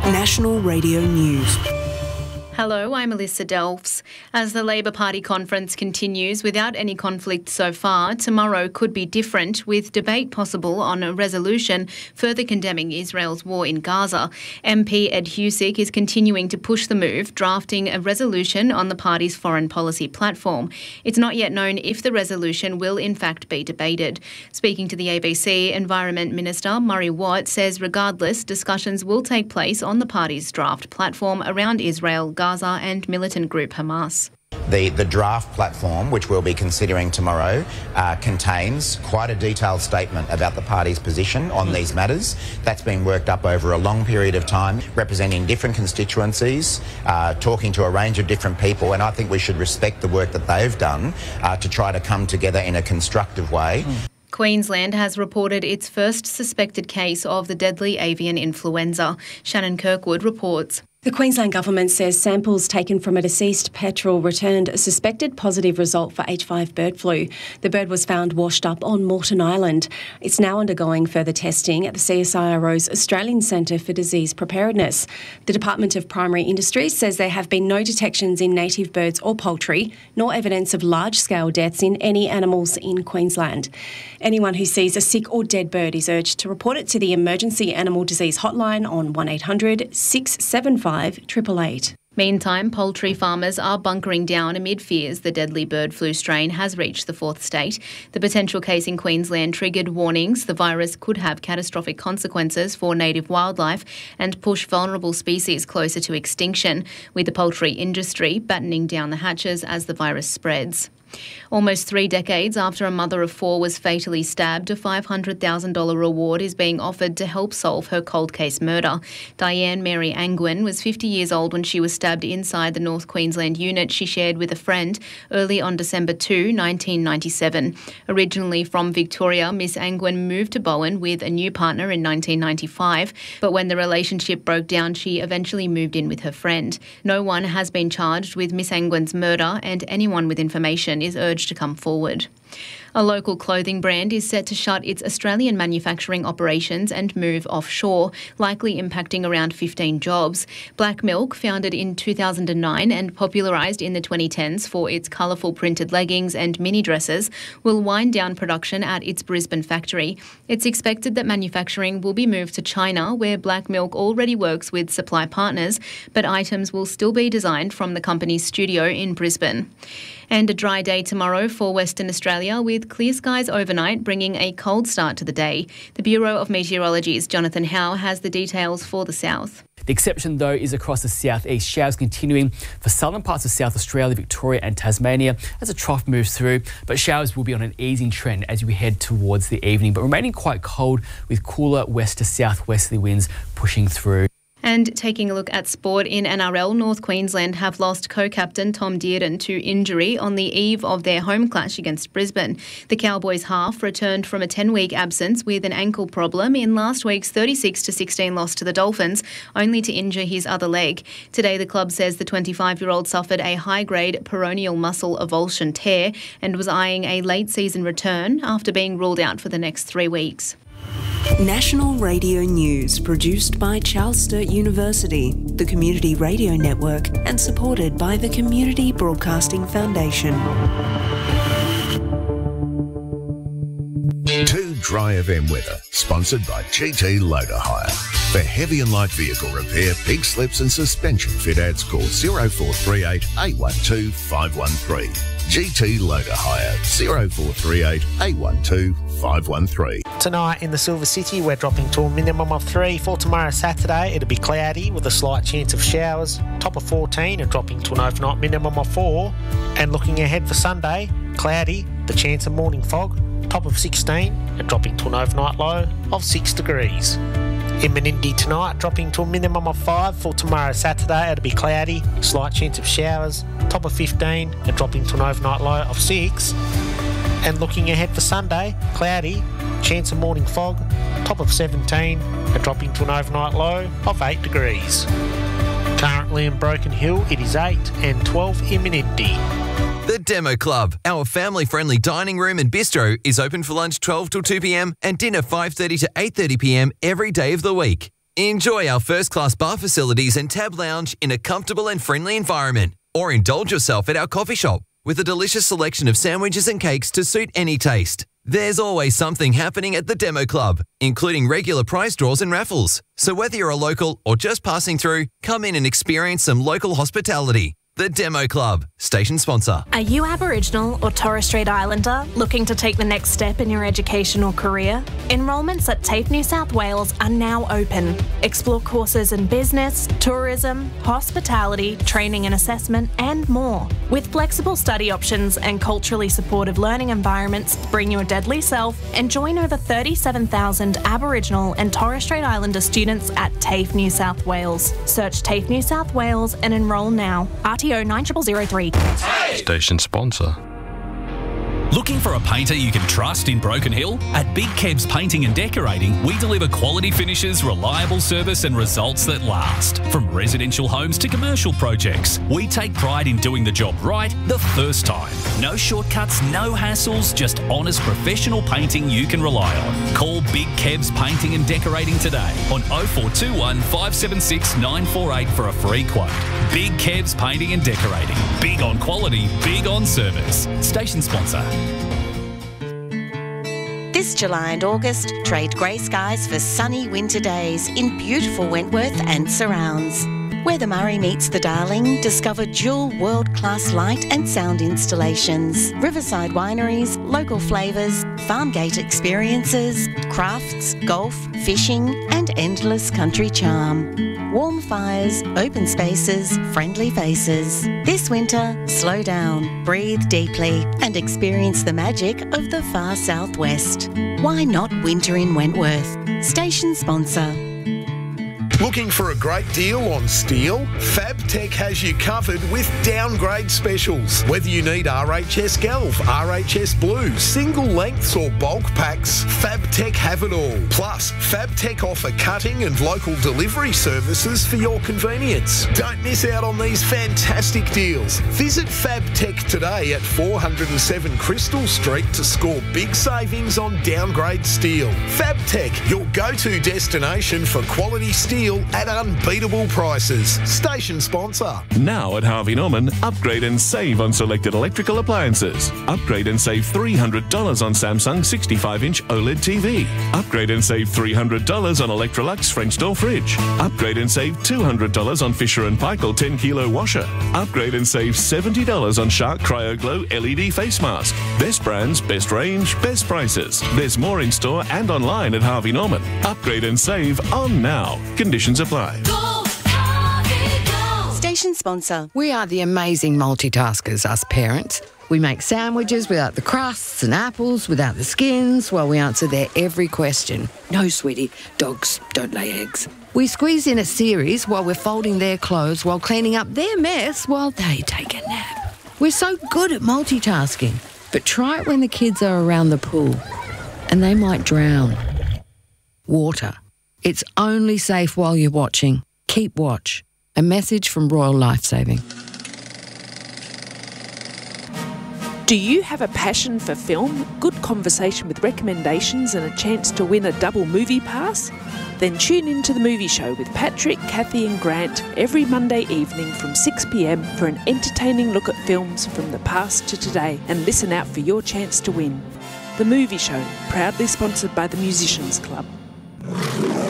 National Radio News. Hello, I'm Alyssa Delfs. As the Labor Party conference continues without any conflict so far, tomorrow could be different, with debate possible on a resolution further condemning Israel's war in Gaza. MP Ed Husic is continuing to push the move, drafting a resolution on the party's foreign policy platform. It's not yet known if the resolution will in fact be debated. Speaking to the ABC, Environment Minister Murray Watt says regardless, discussions will take place on the party's draft platform around Israel, Gaza and militant group Hamas. The draft platform, which we'll be considering tomorrow, contains quite a detailed statement about the party's position on these matters. That's been worked up over a long period of time, representing different constituencies, talking to a range of different people, and I think we should respect the work that they've done to try to come together in a constructive way. Queensland has reported its first suspected case of the deadly avian influenza. Shannon Kirkwood reports. The Queensland Government says samples taken from a deceased petrel returned a suspected positive result for H5 bird flu. The bird was found washed up on Moreton Island. It's now undergoing further testing at the CSIRO's Australian Centre for Disease Preparedness. The Department of Primary Industries says there have been no detections in native birds or poultry, nor evidence of large-scale deaths in any animals in Queensland. Anyone who sees a sick or dead bird is urged to report it to the Emergency Animal Disease Hotline on 1800 675 888. Meantime, poultry farmers are bunkering down amid fears the deadly bird flu strain has reached the fourth state. The potential case in Queensland triggered warnings the virus could have catastrophic consequences for native wildlife and push vulnerable species closer to extinction, with the poultry industry battening down the hatches as the virus spreads. Almost 3 decades after a mother of 4 was fatally stabbed, a $500,000 reward is being offered to help solve her cold case murder. Diane Mary Angwin was 50 years old when she was stabbed inside the North Queensland unit she shared with a friend early on December 2, 1997. Originally from Victoria, Miss Angwin moved to Bowen with a new partner in 1995, but when the relationship broke down, she eventually moved in with her friend. No one has been charged with Miss Angwin's murder, and anyone with information is urged to come forward. A local clothing brand is set to shut its Australian manufacturing operations and move offshore, likely impacting around 15 jobs. Black Milk, founded in 2009 and popularised in the 2010s for its colourful printed leggings and mini dresses, will wind down production at its Brisbane factory. It's expected that manufacturing will be moved to China, where Black Milk already works with supply partners, but items will still be designed from the company's studio in Brisbane. And a dry day tomorrow for Western Australia, with clear skies overnight bringing a cold start to the day. The Bureau of Meteorology's Jonathan Howe has the details for the south. The exception, though, is across the southeast. Showers continuing for southern parts of South Australia, Victoria and Tasmania as a trough moves through, but showers will be on an easing trend as we head towards the evening, but remaining quite cold with cooler west to southwesterly winds pushing through. And taking a look at sport in NRL, North Queensland have lost co-captain Tom Dearden to injury on the eve of their home clash against Brisbane. The Cowboys half returned from a 10-week absence with an ankle problem in last week's 36-16 loss to the Dolphins, only to injure his other leg. Today, the club says the 25-year-old suffered a high-grade peroneal muscle avulsion tear and was eyeing a late-season return after being ruled out for the next 3 weeks. National Radio News, produced by Charles Sturt University, the Community Radio Network, and supported by the Community Broadcasting Foundation. Too Dry FM weather, sponsored by GT Loader Hire. For heavy and light vehicle repair, pig slips and suspension fit-outs, call 0438 812 513. GT Loader Hire, 0438 812 513. Tonight in the Silver City, we're dropping to a minimum of 3. For tomorrow Saturday, it'll be cloudy with a slight chance of showers. Top of 14 and dropping to an overnight minimum of 4. And looking ahead for Sunday, cloudy, the chance of morning fog. Top of 16 and dropping to an overnight low of 6 degrees. In Menindee tonight, dropping to a minimum of 5. For tomorrow Saturday, it'll be cloudy, slight chance of showers. Top of 15 and dropping to an overnight low of 6. And looking ahead for Sunday, cloudy, chance of morning fog. Top of 17 and dropping to an overnight low of 8 degrees. Currently in Broken Hill, it is 8 and 12 in Menindee. The Demo Club, our family-friendly dining room and bistro, is open for lunch 12 till 2 p.m. and dinner 5:30 to 8:30 p.m. every day of the week. Enjoy our first-class bar facilities and tab lounge in a comfortable and friendly environment. Or indulge yourself at our coffee shop with a delicious selection of sandwiches and cakes to suit any taste. There's always something happening at the Demo Club, including regular prize draws and raffles. So whether you're a local or just passing through, come in and experience some local hospitality. The Demo Club, station sponsor. Are you Aboriginal or Torres Strait Islander looking to take the next step in your education or career? Enrolments at TAFE New South Wales are now open. Explore courses in business, tourism, hospitality, training and assessment, and more. With flexible study options and culturally supportive learning environments, bring your deadly self and join over 37,000 Aboriginal and Torres Strait Islander students at TAFE New South Wales. Search TAFE New South Wales and enrol now. RTO 90003. Station sponsor. Looking for a painter you can trust in Broken Hill? At Big Kebs Painting and Decorating, we deliver quality finishes, reliable service and results that last. From residential homes to commercial projects, we take pride in doing the job right the first time. No shortcuts, no hassles, just honest professional painting you can rely on. Call Big Kebs Painting and Decorating today on 0421 576 948 for a free quote. Big Kebs Painting and Decorating. Big on quality, big on service. Station sponsor. This July and August, trade grey skies for sunny winter days in beautiful Wentworth and surrounds. Where the Murray meets the Darling, discover dual world-class light and sound installations, riverside wineries, local flavours, farm gate experiences, crafts, golf, fishing and endless country charm. Warm fires, open spaces, friendly faces. This winter, slow down, breathe deeply and experience the magic of the far southwest. Why not winter in Wentworth? Station sponsor. Looking for a great deal on steel? FabTech has you covered with downgrade specials. Whether you need RHS Galv, RHS Blue, single lengths or bulk packs, FabTech have it all. Plus, FabTech offer cutting and local delivery services for your convenience. Don't miss out on these fantastic deals. Visit FabTech today at 407 Crystal Street to score big savings on downgrade steel. FabTech, your go-to destination for quality steel at unbeatable prices. Station sponsor. Now at Harvey Norman, upgrade and save on selected electrical appliances. Upgrade and save $300 on Samsung 65-inch OLED TV. Upgrade and save $300 on Electrolux French door fridge. Upgrade and save $200 on Fisher & Paykel 10-kilo washer. Upgrade and save $70 on Shark CryoGlow LED face mask. Best brands, best range, best prices. There's more in store and online at Harvey Norman. Upgrade and save on now. Conditions apply. Station sponsor. We are the amazing multitaskers, us parents. We make sandwiches without the crusts and apples without the skins while we answer their every question. No, sweetie, dogs don't lay eggs. We squeeze in a series while we're folding their clothes while cleaning up their mess while they take a nap. We're so good at multitasking, but try it when the kids are around the pool and they might drown. Water. It's only safe while you're watching. Keep watch. A message from Royal Lifesaving. Do you have a passion for film, good conversation with recommendations and a chance to win a double movie pass? Then tune in to The Movie Show with Patrick, Kathy and Grant every Monday evening from 6 p.m. for an entertaining look at films from the past to today and listen out for your chance to win. The Movie Show, proudly sponsored by the Musicians Club.